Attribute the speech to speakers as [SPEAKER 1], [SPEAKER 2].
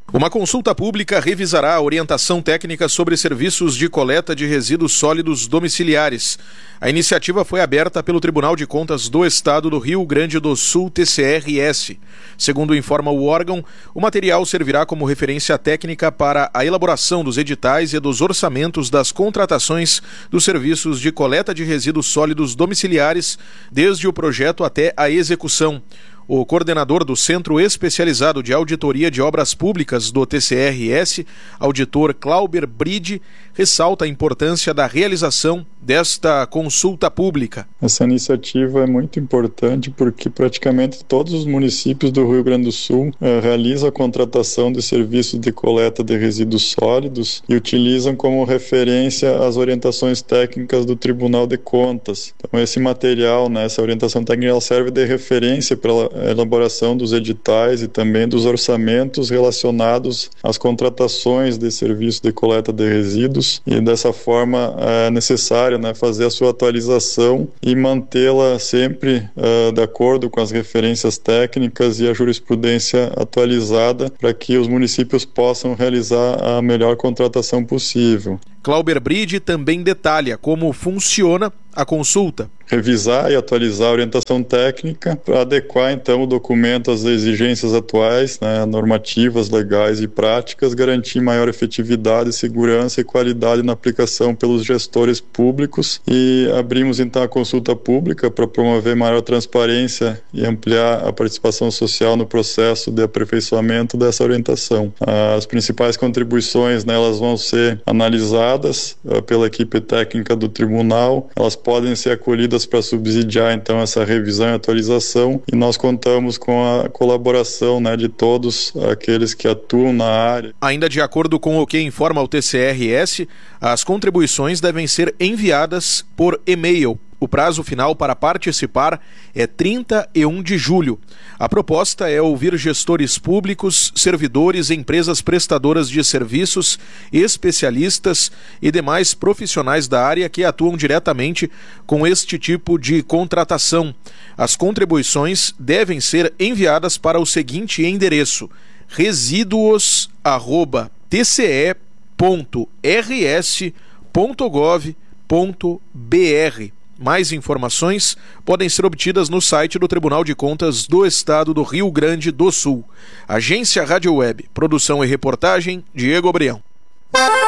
[SPEAKER 1] Uma consulta pública revisará a orientação técnica sobre serviços de coleta de resíduos sólidos domiciliares. A iniciativa foi aberta pelo Tribunal de Contas do Estado do Rio Grande do Sul, TCRS. Segundo informa o órgão, o material servirá como referência técnica para a elaboração dos editais e dos orçamentos das contratações dos serviços de coleta de resíduos sólidos domiciliares, desde o projeto até a execução. O coordenador do Centro Especializado de Auditoria de Obras Públicas do TCRS, auditor Clauber Bride, ressalta a importância da realização desta consulta pública.
[SPEAKER 2] Essa iniciativa é muito importante porque praticamente todos os municípios do Rio Grande do Sul realizam a contratação de serviços de coleta de resíduos sólidos e utilizam como referência as orientações técnicas do Tribunal de Contas. Então esse material, essa orientação técnica, serve de referência para a elaboração dos editais e também dos orçamentos relacionados às contratações de serviços de coleta de resíduos, e dessa forma é necessário fazer a sua atualização e mantê-la sempre de acordo com as referências técnicas e a jurisprudência atualizada para que os municípios possam realizar a melhor contratação possível.
[SPEAKER 1] Clauber Bride também detalha como funciona a consulta.
[SPEAKER 2] Revisar e atualizar a orientação técnica para adequar então o documento às exigências atuais, normativas, legais e práticas, garantir maior efetividade, segurança e qualidade na aplicação pelos gestores públicos, e abrimos então a consulta pública para promover maior transparência e ampliar a participação social no processo de aperfeiçoamento dessa orientação. As principais contribuições, elas vão ser analisadas pela equipe técnica do tribunal, elas podem ser acolhidas para subsidiar então essa revisão e atualização, e nós contamos com a colaboração de todos aqueles que atuam na área.
[SPEAKER 1] Ainda de acordo com o que informa o TCRS, as contribuições devem ser enviadas por e-mail. O prazo final para participar é 31 de julho. A proposta é ouvir gestores públicos, servidores, empresas prestadoras de serviços, especialistas e demais profissionais da área que atuam diretamente com este tipo de contratação. As contribuições devem ser enviadas para o seguinte endereço: residuos@tce.rs.gov.br. Mais informações podem ser obtidas no site do Tribunal de Contas do Estado do Rio Grande do Sul. Agência Rádio Web. Produção e reportagem, Diego Brião.